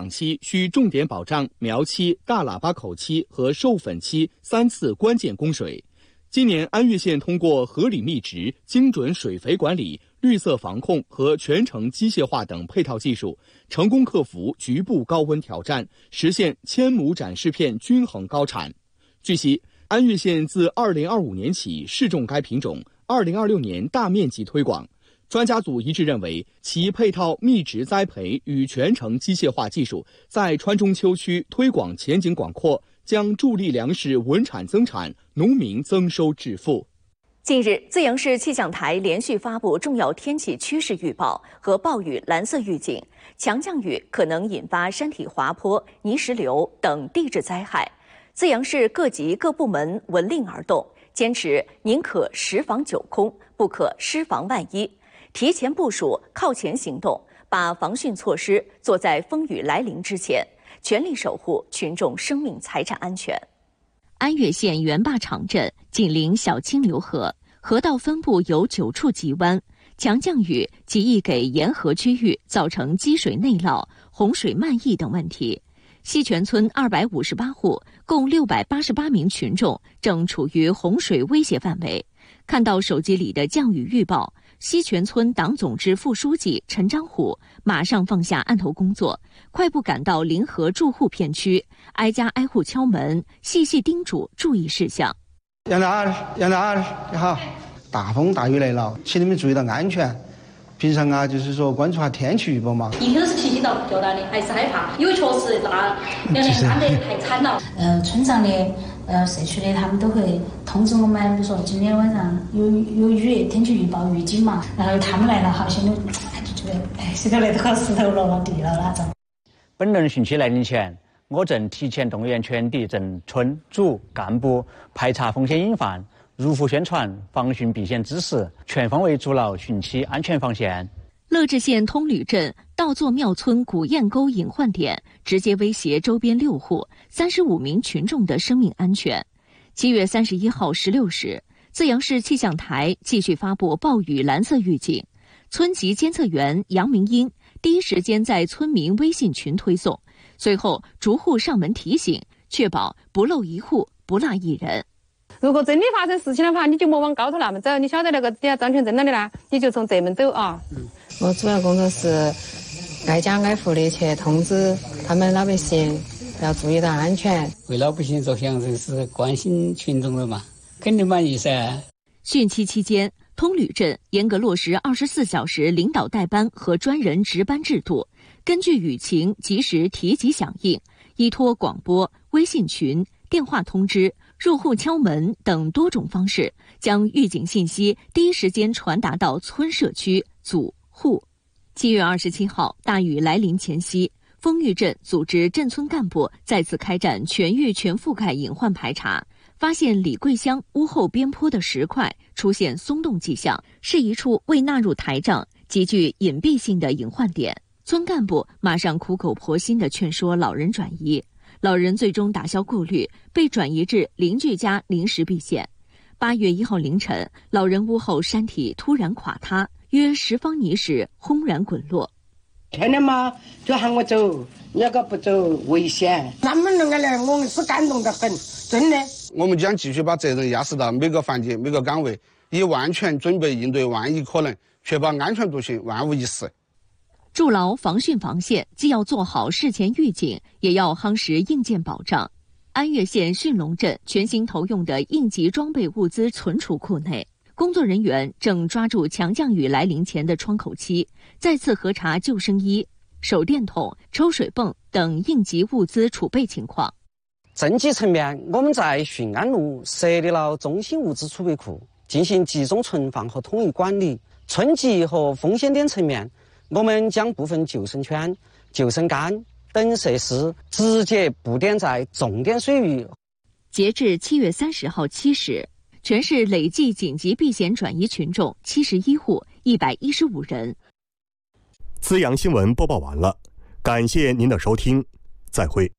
期需重点保障苗期、大喇叭口期和授粉期3次关键供水。今年安岳县通过合理密植、精准水肥管理、绿色防控和全程机械化等配套技术，成功克服局部高温挑战，实现千亩展示片均衡高产。据悉，安岳县自2025年起试种该品种，2026年大面积推广。专家组一致认为，其配套密植栽培与全程机械化技术在川中秋区推广前景广阔，将助力粮食稳产增产，农民增收致富。 近日，资阳市气象台连续发布重要天气趋势预报和暴雨蓝色预警，强降雨可能引发山体滑坡、泥石流等地质灾害。资阳市各级各部门闻令而动，坚持宁可10防9空，不可失防万一。提前部署、靠前行动，把防汛措施做在风雨来临之前，全力守护群众生命财产安全。 安岳县元坝场镇紧邻小清流河，河道分布有9处急弯，强降雨极易给沿河区域造成积水内涝、洪水漫溢等问题。西泉村258户，共688名群众正处于洪水威胁范围。看到手机里的降雨预报，西泉村党总支副书记陈章虎马上放下案头工作，快步赶到临河住户片区，挨家挨户敲门，细细叮嘱注意事项。 杨大儿，你好，大风大雨来了，请你们注意到安全。平常啊，就是说关注下天气预报嘛。 一个是提心吊胆的，还是害怕，因为确实那2年3得太惨了。 村上的社区的他们都会通知我们，比如说今天晚上有雨，天气预报预警嘛，然后他们来了，好像就觉得石头来到石头落了地了那种。 本轮汛期来临前，我正提前动员全体镇村主干部排查风险隐患，如符宣传防汛避险知识，全方位筑牢汛期安全防线。 乐至县通吕镇道座庙村古堰沟隐患点，直接威胁周边6户35名群众的生命安全。7月31号16时，资阳市气象台继续发布暴雨蓝色预警，村级监测员杨明英第一时间在村民微信群推送，随后逐户上门提醒，确保不漏一户，不落一人。 如果真的发生事情的话，你就莫往高头那么走，你晓得那个底下张全镇那里呢，你就从这门走啊。 我主要工作是挨家挨户的去通知他们老百姓要注意到安全， 为老百姓着想，这是关心群众的嘛，肯定满意噻。 汛期期间，通吕镇严格落实24小时领导带班和专人值班制度，根据雨情及时提及响应，依托广播、微信群、电话通知、入户敲门等多种方式，将预警信息第一时间传达到村社区、组、户。7月27号，大雨来临前夕，丰裕镇组织镇村干部再次开展全域全覆盖隐患排查，发现李桂乡屋后边坡的石块出现松动迹象，是一处未纳入台账、极具隐蔽性的隐患点。村干部马上苦口婆心地劝说老人转移，老人最终打消顾虑，被转移至邻居家临时避险。8月1号凌晨，老人屋后山体突然垮塌，约10方泥石轰然滚落。 天天嘛就喊我走，那个不走危险。他们那个人我是感动得很，真的。 我们将继续把责任压实到每个环节、每个岗位，以万全准备应对万一可能，确保安全独行，万无一失。 筑牢防汛防线，既要做好事前预警，也要夯实硬件保障。安岳县驯龙镇全新投用的应急装备物资存储库内，工作人员正抓住强降雨来临前的窗口期，再次核查救生衣、手电筒、抽水泵等应急物资储备情况。 镇级层面，我们在汛安路设立了中心物资储备库，进行集中存放和统一管理。村级和风险点层面，我们将部分救生圈、救生杆等设施直接布点在重点水域。 截至7月30号7时，全市累计紧急避险转移群众71户，115人。 资阳新闻播报完了，感谢您的收听，再会。